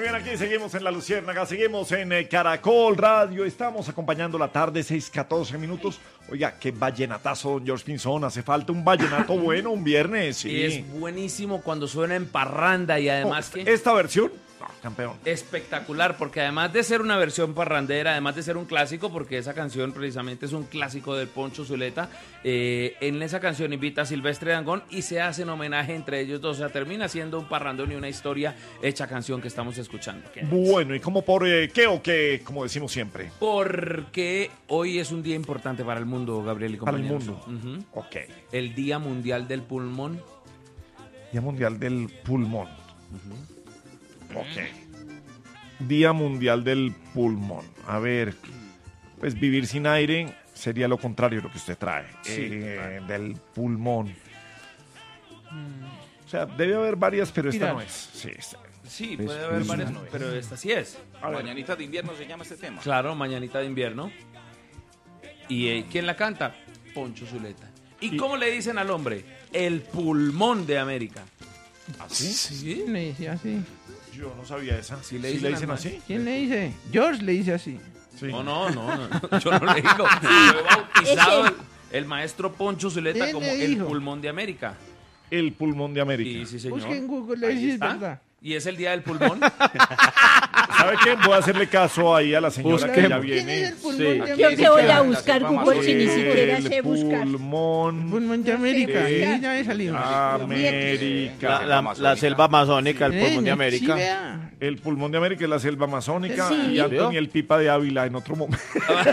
bien, aquí seguimos en La Luciérnaga, seguimos en Caracol Radio, estamos acompañando la tarde, 6:14 minutos. Oiga, qué vallenatazo, don George Pinzón, hace falta un vallenato bueno un viernes. Sí. Y es buenísimo cuando suena en parranda y además que... Esta versión, no, campeón. Espectacular, porque además de ser una versión parrandera, además de ser un clásico, porque esa canción precisamente es un clásico del Poncho Zuleta, en esa canción invita a Silvestre Dangond y se hacen homenaje entre ellos dos, o sea, termina siendo un parrandón y una historia hecha canción que estamos escuchando. Bueno, ¿y como por qué o qué, como decimos siempre? Porque hoy es un día importante para el mundo, Gabriel y compañeros. Para el mundo. Ok. El Día Mundial del Pulmón. Día Mundial del Pulmón. Ok. Día Mundial del Pulmón. A ver, pues vivir sin aire sería lo contrario de lo que usted trae. Sí, del pulmón. O sea, debe haber varias, pero esta no es. Sí, Sí, puede haber varias, pero esta sí es. Mañanita de invierno se llama este tema. Claro, Mañanita de invierno. ¿Y quién la canta? Poncho Zuleta. ¿Y cómo le dicen al hombre? El pulmón de América. ¿Así? ¿Sí? Le dice así. Yo no sabía esa. Sí ¿Sí le dicen así? ¿Quién le dice? George le dice así. Sí. No, yo no le digo. Fue bautizado el maestro Poncho Zuleta como el pulmón de América. El pulmón de América. Sí, señor. Busque en Google, le Ahí dice, está. ¿verdad? Y es el día del pulmón. ¿Sabe qué? Voy a hacerle caso ahí a la señora que ya ¿Quién es viene. el pulmón Sí. de Yo América? que voy a buscar Google si ni El siquiera sé buscar. pulmón Pulmón de América. Sí. Sí, ya he salido. América. La selva amazónica, el pulmón de Sí, América. vea. El pulmón de América es la selva amazónica Sí. y Anthony el Pipa de Ávila en otro momento.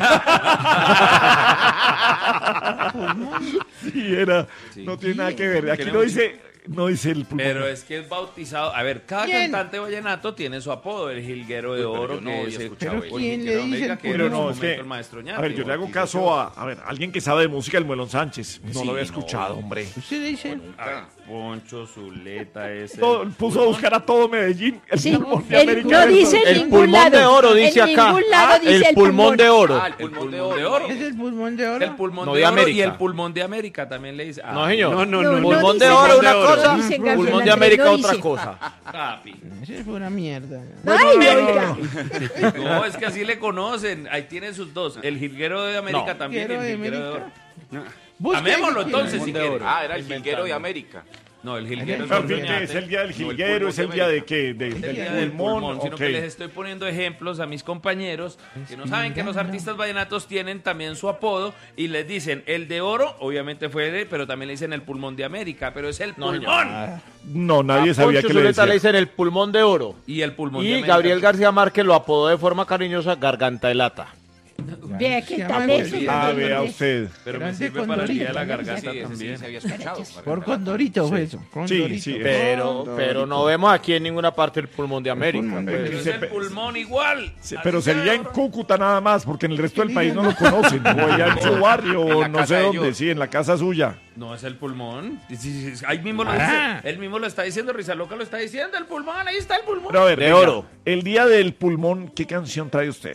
Sí, era. No tiene nada que ver. Aquí no dice el pulmón. Pero es que es bautizado. A ver, cada ¿Quién? cantante vallenato tiene su apodo. El jilguero de oro, yo no que había es el, escuchado Pero eso. ¿quién el le Jilguero de dice el América, que Pero era en no, su es momento que. el maestro Ñate. A ver, yo le hago caso a ver, alguien que sabe de música, el Muelón Sánchez. No Sí, lo había no. escuchado, hombre. ¿Usted le dice? Poncho Zuleta es Puso a buscar a todo Medellín. El Sí, pulmón de América. no dice en El ningún pulmón lado. de oro, dice en acá. ningún lado dice el pulmón de oro. El El pulmón de oro. oro. ¿Es el pulmón de oro? El pulmón No, de de oro y América. el pulmón de América también le dice. No, señor. No, Pulmón dice de oro una Gabriel, cosa, no dice Gabriel pulmón de Andrés, América no otra dice. cosa. Papi. Esa es pura mierda. Ay, oiga. No, es que así le conocen. Ahí tienen sus dos. El jilguero de América No. también y el Jilguero de jilguero de oro. América. Busque Amémoslo ahí, entonces si ¿quién? quiere. Ah, era el jilguero de América. No, el jilguero Pero, es fíjate, es el día del No, el jilguero, pulmón es de el día de América. qué, el día del del pulmón. pulmón, sino Ok. que les estoy poniendo ejemplos a mis compañeros que no saben que los artistas vallenatos tienen también su apodo y les dicen el de oro, obviamente fue de, pero también le dicen el pulmón de América, pero es el pulmón. No, nadie sabía Poncho que le Zuleta le decía. dicen el pulmón de oro. Y el pulmón de Y América. Gabriel García Márquez lo apodó de forma cariñosa Garganta de Lata. Vea qué tal Sí, eso. Ah, Gabriel vea Andrés. usted. Pero me Grande sirve para el día de la Condorito, garganta Sí, ese también. sí se había escuchado. Por Condorito fue eso. Sí, Condorito. sí. Pero no vemos aquí en ninguna parte el pulmón de América. pulmón de pues. Pero es el pulmón igual. Sí, Así pero sería sea. en Cúcuta nada más, porque en el resto del país no lo conocen. O allá en su barrio, En o la no casa sé de dónde, ellos. sí, en la casa suya. No es el pulmón. Sí, ahí mismo lo Ah. dice. Él mismo lo está diciendo, Risa Loca lo está diciendo, el pulmón, ahí está el pulmón. Pero a ver, De venga, oro. el día del pulmón, ¿qué canción trae usted?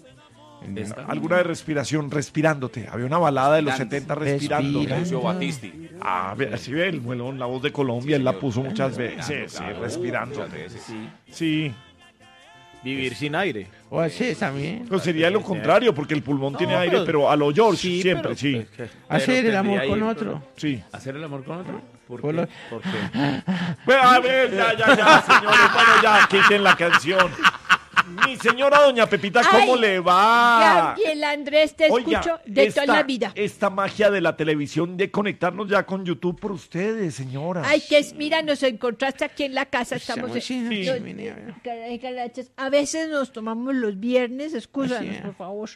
Esta. ¿Alguna de respiración? Respirándote. Había una balada de los 70 respirando. Respira. Lucio Batisti. Ah, así ve el muelón, la voz de Colombia, él la puso muchas veces. Sí, Claro, respirando. muchas veces. Sí, Vivir sin aire. O así también. pues sería lo contrario, porque el pulmón tiene No, aire, pero- pero a lo George, Sí, siempre, pero- sí. Hacer el amor tendría con ahí, otro. Sí. ¿Hacer el amor con otro? ¿Por Por qué? lo- ¿Por qué? Bueno, a ver, ya, señores. Bueno, ya, quiten la canción. Mi señora doña Pepita, ¿cómo Ay, le va? Gabriel Andrés, te Oiga, escucho de toda la vida. esta magia de la televisión, de conectarnos ya con YouTube por ustedes, señora. Ay, que es, mira, nos encontraste aquí en la casa, estamos... Sí, sí, yo- mire, a ver. caray, carachas, a veces nos tomamos los viernes, excúsanos, Así es. por favor.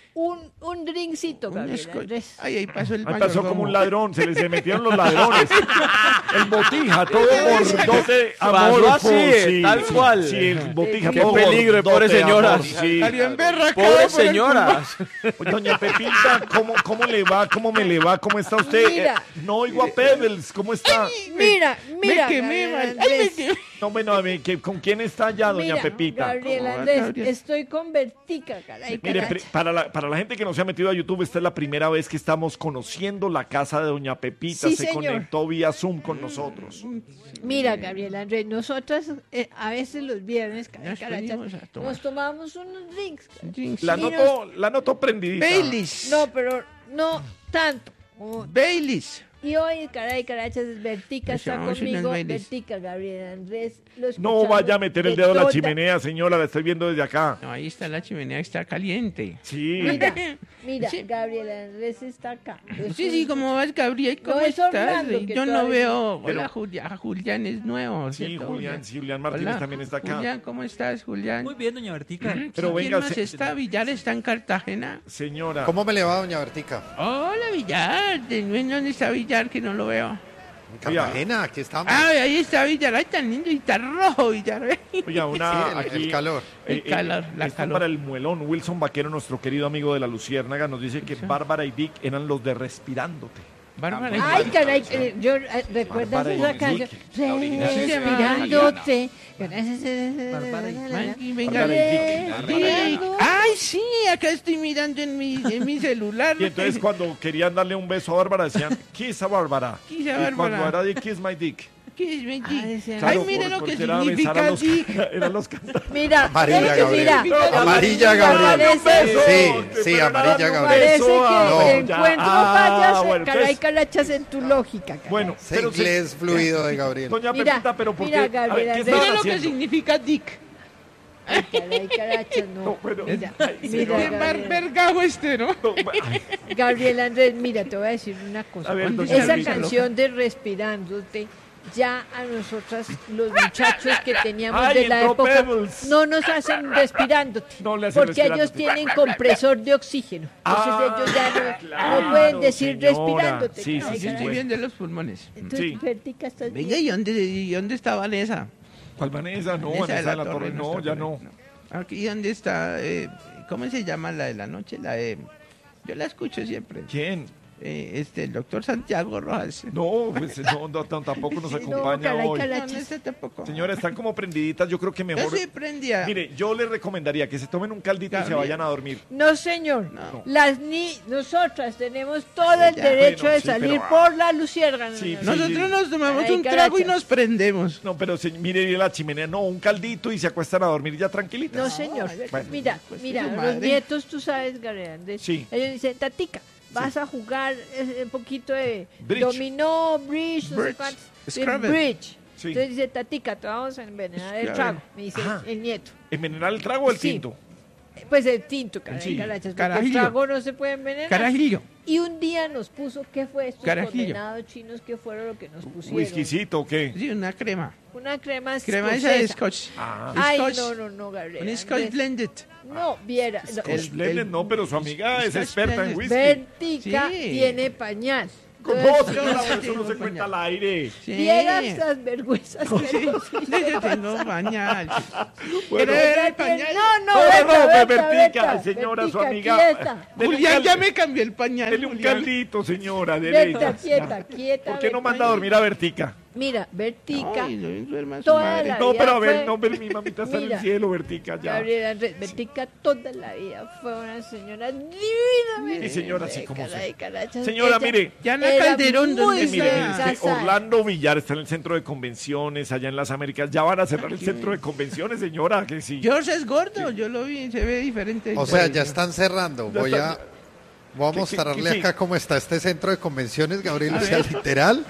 Un drinkcito, Gabriel Andrés. Ahí pasó el Ahí pasó como mayordomo. un ladrón, se metieron los ladrones. El botija, todo por 12 amor. Pasó así, tal cual. Sí, el botija, Qué todo por peligro, 12 pobre señora. amor, sí. Salió emberracado Pobres por el señoras. Oye, doña Pepita, ¿cómo le va? ¿Cómo me le va? ¿Cómo está usted? Mira. No oigo a Pebbles, ¿cómo está? Mira, mira, Me quemé, Gabriel man. Ay, Andrés. me quemé. No, bueno, a ver, ¿con quién está ya, doña Mira, Pepita? Gabriel ¿Cómo va, Andrés, Gabriel? estoy con Vertica, caray, Mire, caracha. para Para la gente que no se ha metido a YouTube, esta es la primera vez que estamos conociendo la casa de Doña Pepita. Sí, se señor. conectó vía Zoom con nosotros. Mira, Gabriel Andrés, nosotras a veces los viernes, Nos venimos a tomar. nos tomamos unos drinks. Drinks. La notó prendidita. Baileys. No, pero no tanto. Baileys. Y hoy, caray, carachas, Vertica Nos está llamamos unos conmigo. bailes. Vertica, Gabriel Andrés. Lo No escuchamos vaya a meter el de dedo en la toda- chimenea, señora, la estoy viendo desde acá. No, ahí está la chimenea, está caliente. Sí. Mira, Sí. Gabriel Andrés está acá. Sí, ¿cómo vas, Gabriel? ¿Cómo No, es estás? Orlando que Yo no todavía- veo. Pero- Hola, Julián es nuevo. Sí, ¿cierto, Julián Martínez Hola, también está acá. Julián, ¿cómo estás, Julián? Muy bien, doña Bertica. Pero ¿Quién venga, más está? ¿Villar está en Cartagena? Señora. ¿Cómo me le va, doña Bertica? Hola, Villar. ¿Dónde está Villar que no lo veo? En Cartagena, aquí estamos. Ah, ahí está Villar. Ay, tan lindo y tan rojo, Villar. Oiga, una Sí, aquí. el calor. El calor, la esto calor. para el muelón. Wilson Vaquero, nuestro querido amigo de la Luciérnaga, nos dice que Bárbara y Dick eran los de Respirándote. Bárbara. Ay, caray, ¿recuerdas Bárbara y esa canción? Enrique. La original es Respirándote. Aquí, venga. Bárbara y Dick. Ay, sí, acá estoy mirando en mi celular. Y entonces cuando querían darle un beso a Bárbara decían, kiss a Bárbara. Kiss a Y cuando Bárbara. era Dick, kiss my dick. ¿Qué es, Benji? Ay, sí. Ay, Claro, mire lo que porque era besar a significa los, Dick. eran los cantantes. Mira, Amarilla, mira, Gabriel. Amarilla, Gabriel. Parece, Sí, amarilla, Gabriel. parece Eso, que no, encuentro ya. fallas, Bueno, caray, entonces- carachas en tu lógica. Caray. Bueno, Ese pero inglés fluido de Gabriel. doña Mira, Pepita, pero ¿por mira, qué? Gabriela, A ver, ¿qué mira estaban Mire lo que haciendo? significa Dick. Ay, caray, carachas, no. No, pero- Mira, ay, mira, Qué Gabriel. vergajo este, ¿no? No, ay, Gabriel Andrés, mira, te voy a decir una cosa. A ver, doña Esa Pepita. canción de Respirándote, ya a nosotras, los muchachos que teníamos Ay, de la entró época, Pebbles. no nos hacen respirándote. No le hacen porque ellos respirándote. tienen compresor de oxígeno. Entonces Ah, ellos ya no claro, pueden decir señora. respirándote. Sí, caray, sí, sí, caray. Estoy bien de los pulmones. Entonces, Sí. Bertica, ¿estás Venga, bien? ¿y dónde está Vanessa? ¿Cuál Vanessa? No, Vanessa Vanessa de la Torre, no, nuestra ya no. Aquí, ¿dónde está? ¿Cómo se llama la de la noche? La de... Yo la escucho siempre. ¿Quién? El doctor Santiago Rojas. No, pues no, tampoco nos No, acompaña caray, hoy. caray. No, no está tampoco. Señora, están como prendiditas, yo creo que Yo mejor... sí prendía. Mire, yo les recomendaría que se tomen un caldito y se Gabriel. vayan a dormir. No, señor. No. Nosotras tenemos todo el Ya, derecho bueno, de sí, salir pero- por la luciérnaga. Sí, Nosotros nos tomamos Ay, un trago y carachas. nos prendemos. No, pero mire la chimenea, no, un caldito y se acuestan a dormir ya tranquilitas. No, señor. Bueno. Mira, Pues, mira, su los madre. nietos, tú sabes, Gabriel Andrés, Sí. ellos dicen, Tatica, vas a jugar un poquito de Bridge. dominó, bridge, no sé Bridge. cuántos. Scrabble. Bridge. Sí. Entonces dice, Tatica, te vamos a envenenar el Scrabble. trago, me dice Ajá. el nieto. ¿Envenenar el trago o el Sí. tinto? Pues el tinto, caray, Sí. carachas, porque el Carajillo. trago no se puede envenenar. Carajillo. Y un día nos puso, ¿qué fue estos Carajillo. condenados chinos que fueron lo que nos pusieron? ¿Whiskycito o qué? Sí, una crema. Una crema Crema esa de escocesa. scotch. Ah, Ay, Scotch. no, Gabriel. Un scotch Andrés. blended. No, viera. no. Scotch Blended, no, pero su amiga es Scotch experta en Blended. whisky. Vertica Sí. tiene pañal. No, Entonces, señora, sí, eso no tengo se cuenta pañal. al aire. Sí. vieras las vergüenzas que Sí, nos yo tengo pañal. Bueno, ¿Quiere ver el pañal? No, no, Berta, Vertica, señora, su Bertica, amiga. quieta. Dele un Julián ya caldo. me cambió el pañal. Dele un Julián. caldito, señora. Dele. Berta, quieta. ¿Por qué no Berta. manda a dormir a Vertica? Mira, Vertica, Ay, no duerma su toda madre. la No, pero a vida ver, fue- no, pero mi mamita está en el Mira. cielo, Vertica, ya. Gabriel Andrés, Vertica toda la vida fue una señora divina. Sí, señora, sí, como Caray, carachas. Señora, Ella mire. Diana era Calderón, muy ¿dónde Mire, está? mire, es que casada. Orlando Villar está en el centro de convenciones, allá en las Américas. Ya van a cerrar el centro de convenciones, señora, que sí. George es gordo, yo lo vi, se ve diferente. O sea, ya están cerrando. Ya Voy están- a, voy a ¿Qué- mostrarle qué- acá cómo está este centro de convenciones, Gabriel. O sea, literal,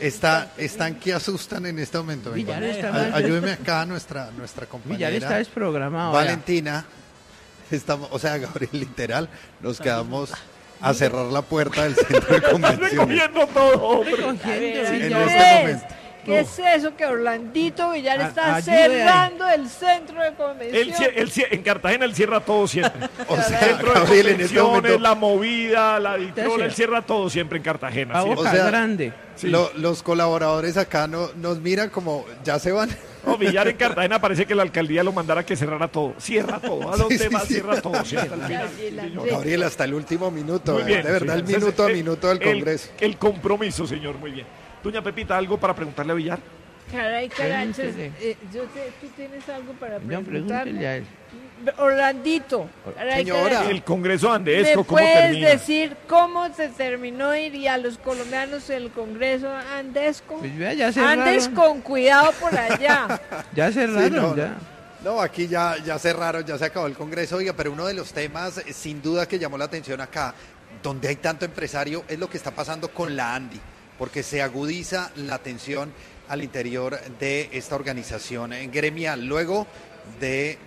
están que asustan en este momento. Venga, Villar está mal. ayúdeme acá a nuestra Villar está compañera desprogramado. vea. Valentina. Estamos, o sea, Gabriel, literal, nos quedamos a cerrar la puerta del centro de Estás convenciones. recogiendo todo, hombre. Recogiendo, En Villar. este momento. ¿Qué es eso que Orlandito Villar está ayude ahí. cerrando el centro de Él, convención? en Cartagena él cierra todo siempre. O sea, Centro de Gabriel, en este convenciones, momento, la movida, la editora, Usted él cierra todo siempre en Cartagena. A siempre. boca O sea, grande. Sí. los colaboradores acá nos miran como, ya se van. No, Villar en Cartagena parece que la alcaldía lo mandara que cerrara todo. Cierra todo. A donde Sí, va, sí. cierra todo. Sí, hasta el final. Gabriel Sí, señor. Andrés. Gabriel, hasta el último minuto, Muy bien. de verdad, sí. el minuto a minuto del Congreso. El compromiso, señor, muy bien. Doña Pepita, ¿algo para preguntarle a Villar? Caray, carachas, Pregúntele. tú tienes algo para No, preguntar. pregúntele a él. Orlandito. Caray, Señora. caray. El Congreso ¿Me Andesco, ¿cómo puedes termina? decir cómo se terminó y a los colombianos el Congreso Andesco? Pues vea, ya Andes cerraron. con cuidado por allá. Ya cerraron, Sí, no, ya. No, aquí ya cerraron, ya se acabó el Congreso, oiga, pero uno de los temas sin duda que llamó la atención acá, donde hay tanto empresario, es lo que está pasando con la ANDI, porque se agudiza la tensión al interior de esta organización gremial, luego de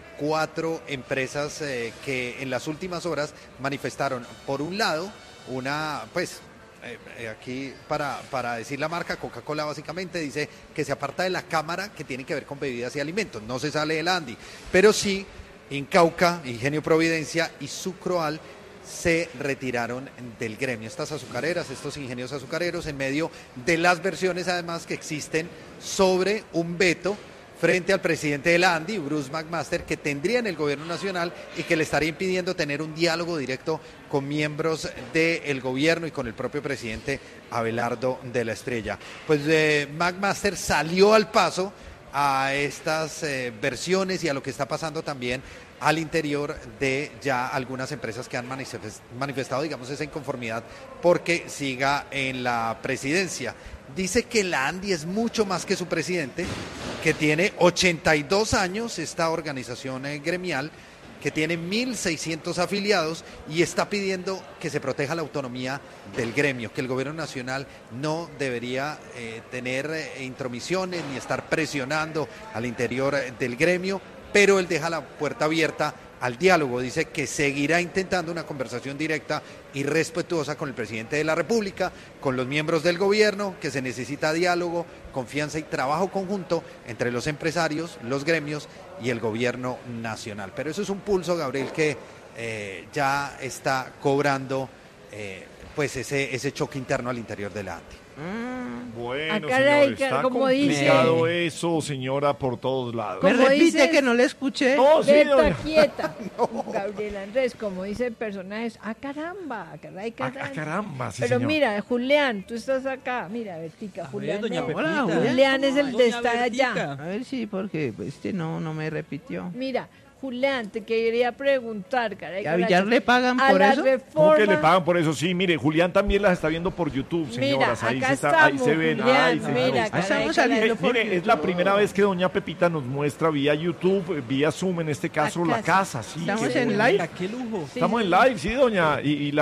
4 empresas que en las últimas horas manifestaron, por un lado, una, pues, aquí para decir la marca, Coca-Cola básicamente dice que se aparta de la Cámara que tiene que ver con bebidas y alimentos, no se sale del ANDI, pero sí Incauca, Ingenio Providencia y Sucroal se retiraron del gremio. Estas azucareras, estos ingenios azucareros, en medio de las versiones además que existen sobre un veto frente al presidente de la ANDI, Bruce McMaster, que tendría en el gobierno nacional y que le estaría impidiendo tener un diálogo directo con miembros del gobierno y con el propio presidente Abelardo de la Estrella. Pues McMaster salió al paso a estas versiones y a lo que está pasando también al interior de ya algunas empresas que han manifestado, digamos, esa inconformidad porque siga en la presidencia. Dice que la ANDI es mucho más que su presidente, que tiene 82 años esta organización gremial, que tiene 1.600 afiliados y está pidiendo que se proteja la autonomía del gremio, que el gobierno nacional no debería tener intromisiones ni estar presionando al interior del gremio, pero él deja la puerta abierta al diálogo. Dice que seguirá intentando una conversación directa y respetuosa con el presidente de la República, con los miembros del gobierno, que se necesita diálogo, confianza y trabajo conjunto entre los empresarios, los gremios y el gobierno nacional. Pero eso es un pulso, Gabriel, que ya está cobrando pues ese choque interno al interior de la ANDI. Bueno, caray, señor, está como dice. complicado eso, señora, por todos lados. ¿Me ¿Cómo repite dices? que no le escuché? No, sí, Berta doña. quieta. Gabriel Andrés, como dice el personaje, caramba, caray, caray. Caramba, sí, Pero señor. mira, Julián, tú estás acá. Mira, Bertica, Julián. doña no. Pepita. Hola, Julián. Julián es el de Doña estar allá. Bertica. A ver si, porque no me repitió. Mira, Julián, te quería preguntar, caray. ¿Y a caray, Villar le pagan a por la eso? ¿Cómo que le reforma- pagan por eso? Sí, mire, Julián también las está viendo por YouTube, señoras. Mira, ahí, acá se está, ahí estamos, se ven. Julián, Ay, señor. mira, Ahí caray, estamos caray. saliendo por Mire, es la primera vez que doña Pepita nos muestra vía YouTube, vía Zoom, en este caso, La la casa. Sí, Estamos qué en bueno. live. Mira, qué lujo. Sí, Estamos sí, en live, sí, doña. Y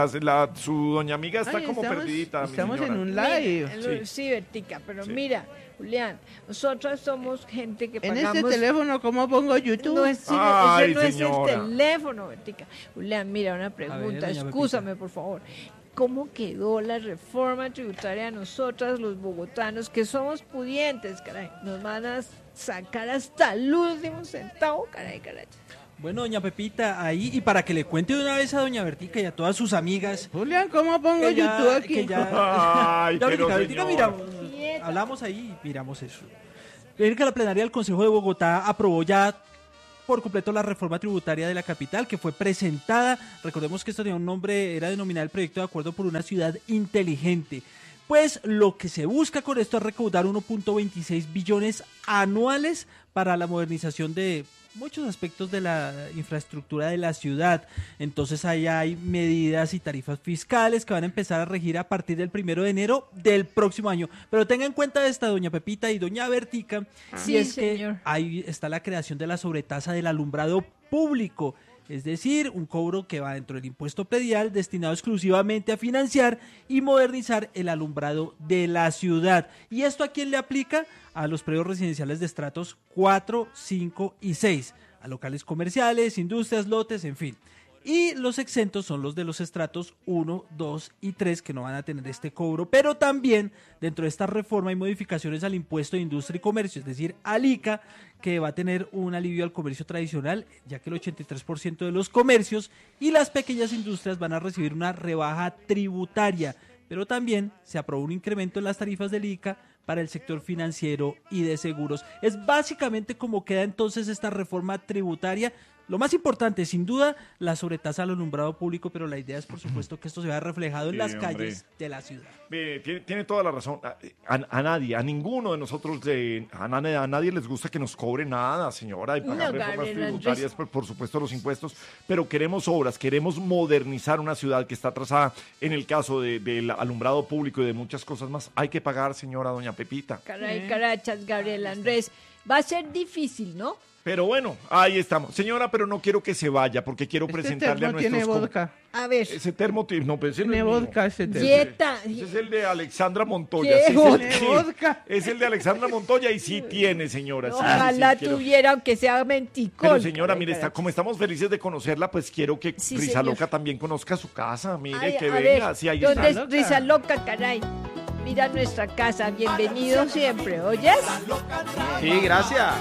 su doña amiga está Ay, como perdidita. mi Estamos en señora. un Mira, live. sí, Bertica, pero Sí. mira, Julián, nosotros somos gente que En pagamos... este teléfono, ¿cómo pongo YouTube? No, ese Ay, no es señora. el teléfono, Bertica. Julián, mira, una pregunta, doña excúsame, por favor. ¿Cómo quedó la reforma tributaria a nosotras, los bogotanos, que somos pudientes, caray? Nos van a sacar hasta el último centavo, caray, caray. Bueno, doña Pepita, ahí, y para que le cuente de una vez a doña Bertica y a todas sus amigas, Julián, ¿cómo pongo que ya- YouTube aquí? que ya- Ay, Ya, pero Bertica, señor. miramos, Quieta. hablamos ahí y miramos eso. Ver que la plenaria del Consejo de Bogotá aprobó ya por completo la reforma tributaria de la capital, que fue presentada. Recordemos que esto tenía un nombre, era denominado el proyecto de acuerdo por una ciudad inteligente. Pues lo que se busca con esto es recaudar 1.26 billones anuales para la modernización de muchos aspectos de la infraestructura de la ciudad. Entonces ahí hay medidas y tarifas fiscales que van a empezar a regir a partir del 1 de enero del próximo año. Pero tenga en cuenta esta, doña Pepita y doña Bertica, Sí, y es señor. que ahí está la creación de la sobretasa del alumbrado público. Es decir, un cobro que va dentro del impuesto predial destinado exclusivamente a financiar y modernizar el alumbrado de la ciudad. ¿Y esto a quién le aplica? A los predios residenciales de estratos 4, 5 y 6, a locales comerciales, industrias, lotes, en fin. Y los exentos son los de los estratos 1, 2 y 3 que no van a tener este cobro, pero también dentro de esta reforma hay modificaciones al impuesto de industria y comercio, es decir, al ICA, que va a tener un alivio al comercio tradicional, ya que el 83% de los comercios y las pequeñas industrias van a recibir una rebaja tributaria, pero también se aprobó un incremento en las tarifas del ICA para el sector financiero y de seguros. Es básicamente como queda entonces esta reforma tributaria. Lo más importante, sin duda, la sobretasa al alumbrado público, pero la idea es, por supuesto, que esto se vea reflejado en las hombre. calles de la ciudad. Tiene toda la razón. A nadie, a ninguno de nosotros, a nadie les gusta que nos cobre nada, señora, y pagar No, reformas Gabriel tributarias, por supuesto, los impuestos, pero queremos obras, queremos modernizar una ciudad que está atrasada. En el caso del alumbrado público y de muchas cosas más, hay que pagar, señora doña Pepita. Caray, carachas, Gabriel Andrés. Va a ser difícil, ¿no? Pero bueno, ahí estamos. Señora, pero no quiero que se vaya porque quiero Este presentarle a termo nuestros... tiene vodka. A ver. Ese termo, no, pero ese no Tiene es mío. vodka ese termo. Dieta. Ese es el de Alexandra Montoya. ¿Qué Sí, vodka? sí, Vodka. es el de Alexandra Montoya y sí tiene, señora. sí, Ojalá quiero- tuviera, aunque sea menticol. Pero señora, Caray, mire, carachas. como estamos felices de conocerla, pues quiero que Sí, Risa señor. Loca también conozca su casa. Mire, Ay, que a venga. ver, Sí, ahí ¿dónde está. es Risa Loca, caray? Mira nuestra casa, bienvenido siempre, ¿oyes? Sí, gracias.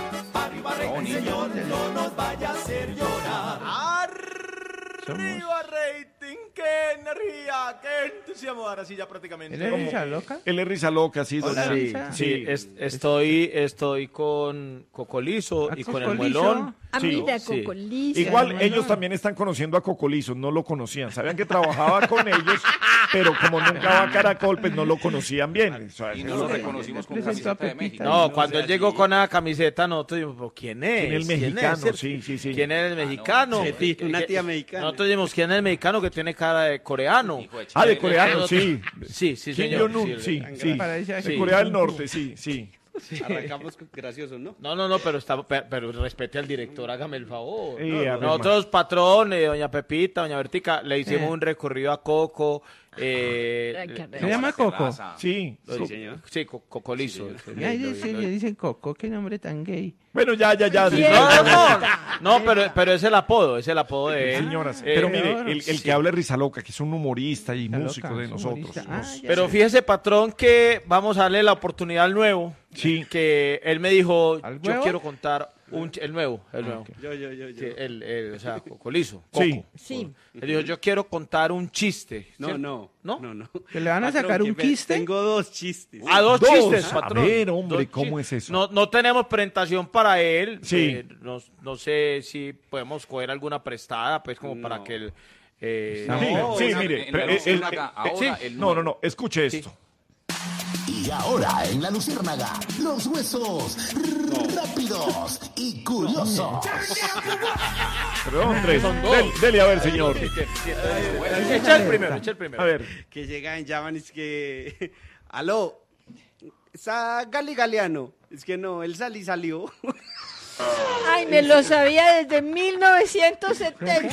Arriba rating, qué energía, qué entusiasmo. Ahora sí ya prácticamente. ¿Él es ¿Cómo? Risa Loca? Él es Risa Loca, sí, Hola, doña. Risa. Sí, estoy con Cocolizo y con el Cocolizo. muelón. Ah, Sí, mira, sí. Cocolizo. Igual bueno. ellos también están conociendo a Cocolizo, no lo conocían. Sabían que trabajaba con ellos, pero como nunca va a Caracol, pues no lo conocían bien. O sea, Y no lo reconocimos con Presentó a camiseta de Pepita. México. No, cuando él llegó con la camiseta, nosotros dijimos, ¿quién es? ¿Quién es el mexicano? Sí, sí, sí. ¿Quién es el mexicano? Una tía mexicana. Nosotros dijimos, ¿quién es el mexicano que tiene cara de coreano? Hijo de Ah, de Chile. coreano, sí. Sí, sí, Kim señor. Jong-un, sí, sí. Parece De así. Corea del Norte, sí, sí. Arrancamos graciosos, ¿no? No, pero respete al director, hágame el favor. A ver, Nosotros, patrón, doña Pepita, doña Bertica, le hicimos un recorrido a Coco. ¿Se llama Coco? Sí. Sí, señor. Sí, Cocolizo. Y ahí le dicen Coco, qué nombre tan gay. Bueno, ya. No, pero es el apodo de él. Señoras, Eh, pero mire, ahora, el que habla es Risa Loca, que es un humorista y Risa músico Loca, de nosotros. humorista. Ah, ya Pero sé. fíjese, patrón, que vamos a darle la oportunidad al nuevo. Sí. Que él me dijo, ¿Al yo huevo? quiero contar el nuevo. Yo. Sí, o sea, Cocolizo. Sí. Coco. Sí. Él dijo, yo quiero contar un chiste. No, ¿cierto? no. ¿No? ¿Que le van a Patrón, sacar un que quiste? Tengo dos chistes. Ah, dos chistes, patrón. A ver, hombre, Dos ¿cómo chistes. es eso? No tenemos presentación para él. Sí. No sé si podemos coger alguna prestada, pues, como para No. que él... Sí, en la- mire. en la Luciérnaga, ahora el nuevo. No, escuche esto. Y ahora en la Luciérnaga, los huesos rápidos y curiosos. Perdón, Andrés. Son dos. Dele a ver, señor. Echa el primero. A ver. Que llegan, llaman, es que... Aló, ¿está Gali Galeano? Es que no, él salió. Ay, me lo sabía desde 1970.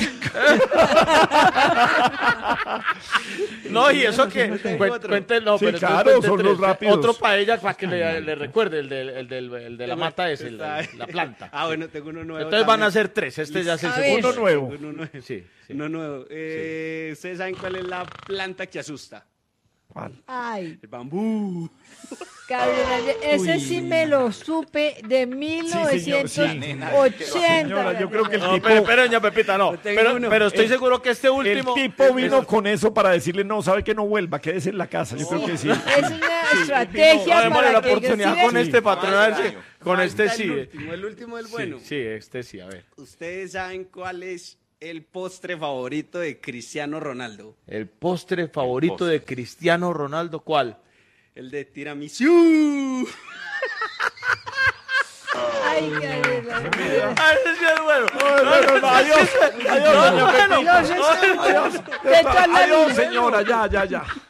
No, y eso que... Cuéntelo, Sí, pero claro, entonces son cuente los tres. rápidos. Otro para ella, para que le recuerde, el de la mata es la planta. Ah, bueno, tengo uno nuevo. Entonces van a también. ser tres. Este ya es el A segundo. Uno nuevo. Uno nuevo. Sí. Uno nuevo. ¿Ustedes saben cuál es la planta que asusta? ¿Cuál? Ay, El bambú. Gabriel Andrés, ese sí me lo supe de 1980. Señora, yo creo que el No, tipo... pero doña Pepita, no. Pero estoy seguro que este El último... tipo vino con eso para decirle, no, sabe que no vuelva, quédese en la casa. Yo creo que sí. Es una estrategia Démosle para la que ellos oportunidad sigan- con este patrón. A ver si- Año. con este Falta sí. El último del bueno. Sí, este sí, a ver. ¿Ustedes saben cuál es el postre favorito de Cristiano Ronaldo? El postre favorito de Cristiano Ronaldo, ¿cuál? El de tiramisú. Ay, Gabriel Andrés. Ah, ese sí es bueno. Adiós, adiós, doña Pepita. Los estudios de toda la Adiós, vida. señora, ya.